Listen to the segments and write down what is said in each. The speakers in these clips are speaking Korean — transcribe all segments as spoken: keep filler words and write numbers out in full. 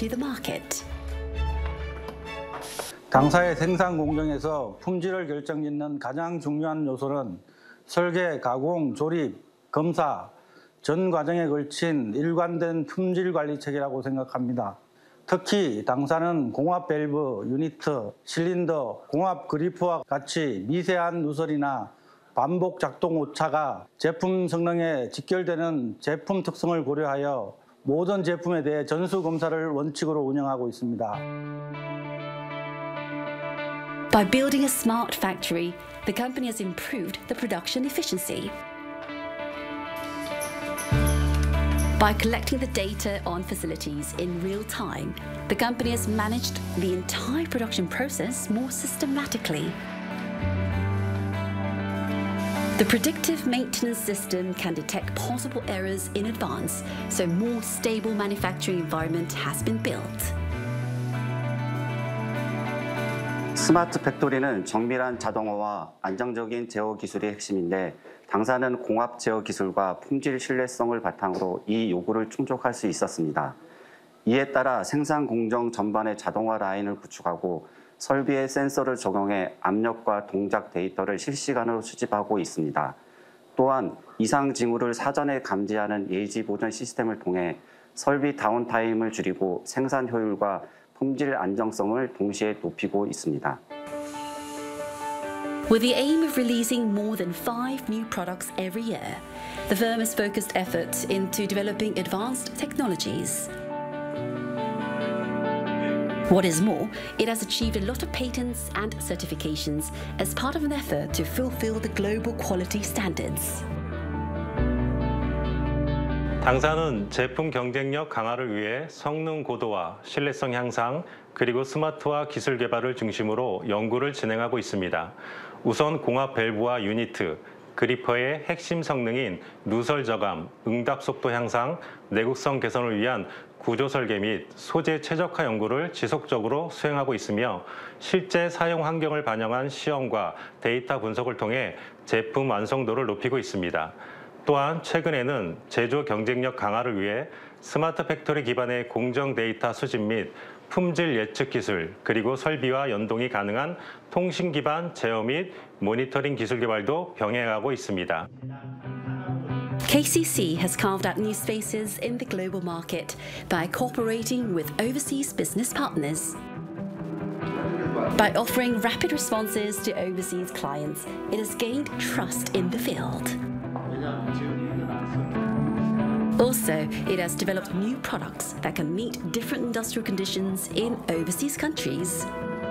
to the market. 당사의 생산 공정에서 품질을 결정짓는 가장 중요한 요소는 설계, 가공, 조립, 검사 전 과정에 걸친 일관된 품질 관리 체계라고 생각합니다. 특히 당사는 공합 밸브, 유니트, 실린더, 공합 그리프와 같이 미세한 누설이나 반복 작동 오차가 제품 성능에 직결되는 제품 특성을 고려하여 모든 제품에 대해 전수 검사를 원칙으로 운영하고 있습니다. By building a smart factory, the company has improved the production efficiency. By collecting the data on facilities in real time, the company has managed the entire production process more systematically. The predictive maintenance system can detect possible errors in advance, so more stable manufacturing environment has been built. 스마트 팩토리는 정밀한 자동화와 안정적인 제어 기술이 핵심인데 당사는 공합 제어 기술과 품질 신뢰성을 바탕으로 이 요구를 충족할 수 있었습니다. 이에 따라 생산 공정 전반의 자동화 라인을 구축하고 설비에 센서를 적용해 압력과 동작 데이터를 실시간으로 수집하고 있습니다. 또한 이상 징후를 사전에 감지하는 예지 보전 시스템을 통해 설비 다운타임을 줄이고 생산 효율과 품질 안정성을 동시에 높이고 있습니다. With the aim of releasing more than five new products every year, the firm has focused effort into developing advanced technologies. What is more, it has achieved a lot of patents and certifications as part of an effort to fulfill the global quality standards. 당사는 제품 경쟁력 강화를 위해 성능 고도화, 신뢰성 향상, 그리고 스마트화 기술 개발을 중심으로 연구를 진행하고 있습니다. 우선 공합 밸브와 유니트, 그리퍼의 핵심 성능인 누설 저감, 응답 속도 향상, 내구성 개선을 위한 구조 설계 및 소재 최적화 연구를 지속적으로 수행하고 있으며 실제 사용 환경을 반영한 시험과 데이터 분석을 통해 제품 완성도를 높이고 있습니다. 또한 최근에는 제조 경쟁력 강화를 위해 스마트 팩토리 기반의 공정 데이터 수집 및 품질 예측 기술, 그리고 설비와 연동이 가능한 통신 기반 제어 및 모니터링 기술 개발도 병행하고 있습니다. K C C has carved out new spaces in the global market by cooperating with overseas business partners. By offering rapid responses to overseas clients, it has gained trust in the field. Also, it has developed new products that can meet different industrial conditions in overseas countries.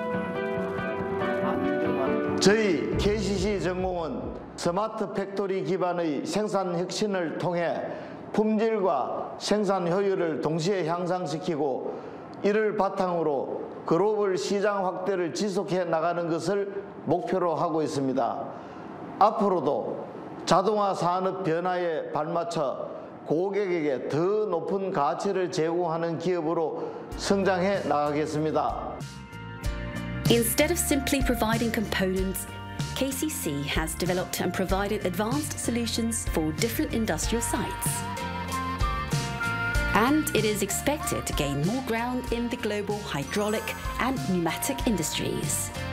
저희 케이씨씨 전공은 스마트 팩토리 기반의 생산 혁신을 통해 품질과 생산 효율을 동시에 향상시키고 이를 바탕으로 글로벌 시장 확대를 지속해 나가는 것을 목표로 하고 있습니다. 앞으로도 자동화 산업 변화에 발맞춰 고객에게 더 높은 가치를 제공하는 기업으로 성장해 나가겠습니다. Instead of simply providing components, K C C has developed and provided advanced solutions for different industrial sites. And it is expected to gain more ground in the global hydraulic and pneumatic industries.